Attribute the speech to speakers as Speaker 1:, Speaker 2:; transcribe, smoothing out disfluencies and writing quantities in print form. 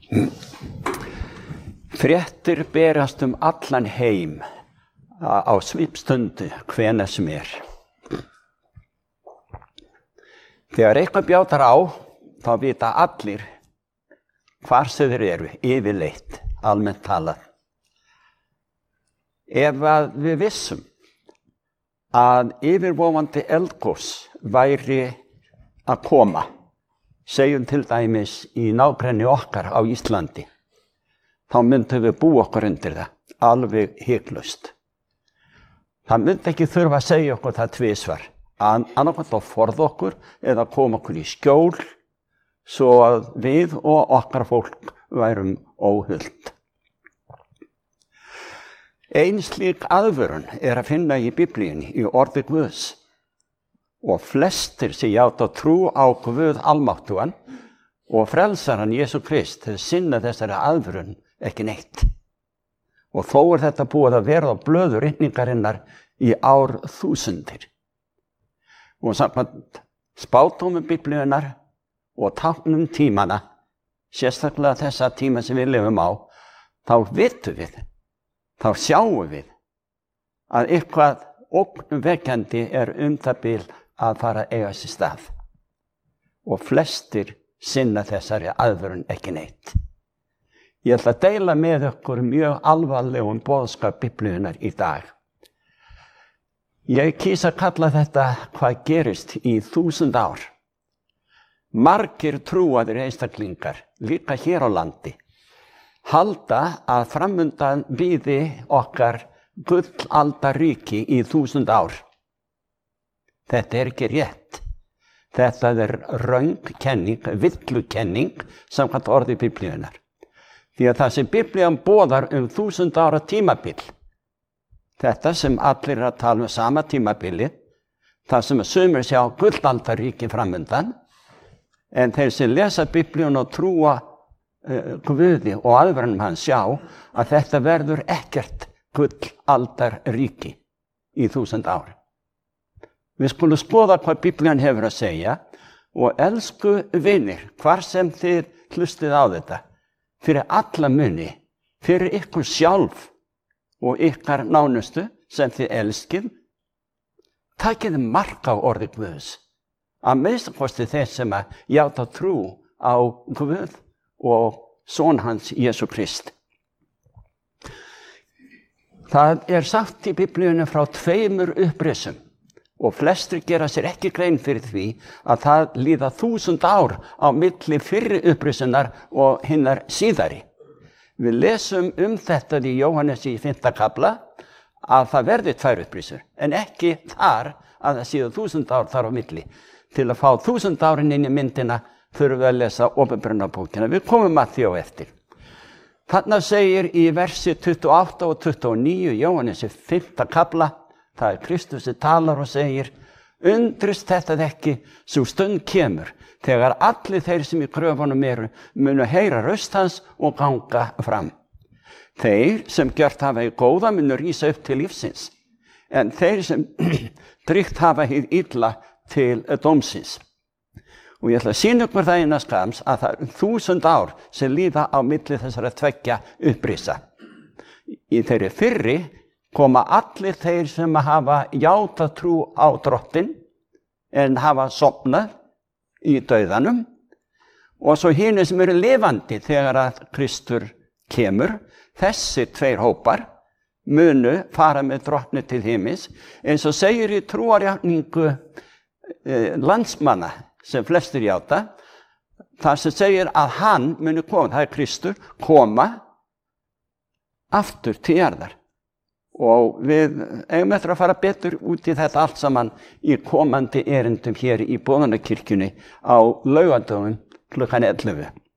Speaker 1: Fréttir berast allan heim á svipstundu hvenær sem Þegar eitthvað bjátar á, þá vita allir hvar sem þeir eru, yfirleitt, almennt talað. Ef að við vissum að yfirvofandi eldgos væri að koma, segjum til dæmis í nágrenni okkar á Íslandi, þá myndum við búa okkur undir það, alveg hiklaust. Það myndi ekki þurfa að segja okkur það tvisvar, annarkvæmt að forða okkur eða koma okkur í skjól, svo að við og okkar fólk værum óhult. Ein slík aðvörun að finna í Biblíunni, í orði Guðs, og flestir sem játa trú á Guð almáttugan og frelsaran Jesú Krist þeir sinna þessari aðvörun ekki neitt. Og þó þetta búið að vera á blöðu ritningarinnar í árþúsundir. Og samkvæmt spádómum Biblíunnar og táknum tímana, sérstaklega þessa tíma sem við lifum á, þá vitum við, þá sjáum við að eitthvað ógnvekjandi það bil að fara að eiga sér stað. Og flestir sinna þessari aðvörun ekki neitt. Ég ætla að deila með ykkur mjög alvarlegum boðskap Biblíunnar í dag. Ég kýs að kalla þetta hvað gerist í 1000 ár. Margir trúaðir einstaklingar, líka hér á landi, halda að framundan bíði okkar gullaldarríki í 1000 ár. Þetta ekki rétt. Þetta röng kenning, villukenning, samkvæmt orði Biblíunnar. Því að það sem Biblían boðar 1000 ára tímabil, þetta sem allir að tala sama tímabili, það sem sumir sjá gullaldarríki framundan, en þeir sem lesa Biblíun og trúa Guði og aðvörunum hans sjá að þetta verður ekkert gullaldarríki í 1000 ár. Við skulum skoða hvað Biblían hefur að segja og elsku vinir, hvar sem þið hlustið á þetta, fyrir alla muni, fyrir ykkur sjálf og ykkar nánustu sem þið elskið, takið mark á orði Guðs, að minnstakosti þeir sem að játa trú á Guð og son hans Jesú Krist. Það sagt í Biblíunni frá 2 upprisum og flestir gera sér ekki grein fyrir því að það líða 1000 ár á milli fyrri upprisunar og hinnar síðari. Við lesum þetta í Jóhannes í 5. kafla að það verði 2 upprisur, en ekki þar að það séu 1000 ár þar á milli. Til að fá 1000 árin inn í myndina þurfum við að lesa Åpenbarunarbókina. Við komum að því á eftir. Þarna segir í versi 28 og 29 Jóhannes í 5. kafla, það Kristus sem talar og segir, undrist þetta ekki, svo stund kemur, þegar allir þeir sem í kröfunum munu heyra röst hans og ganga fram. Þeir sem gjört hafa í góða munu rísa upp til lífsins, en þeir sem drygt hafa hið illa til dómsins. Og ég ætla að sýna ykkur það innan skams að það 1000 ár sem líða á milli þessara 2 upprisa. Í þeirri fyrri koma allir þeir sem hafa játað trú á Drottinn en hafa sofnað í dauðanum og svo hinir sem eru lifandi þegar að Kristur kemur. Þessi 2 hópar munu fara með Drottni til himins, eins og segir í trúarjátningu landsmanna sem flestir játa, þar sem segir að hann muni koma, það Kristur, koma aftur til jarðar. Og við eigum eftir að fara betur út í þetta allt saman í komandi erindum hér í Boðunarkirkjunni á laugardögum klukkan 11.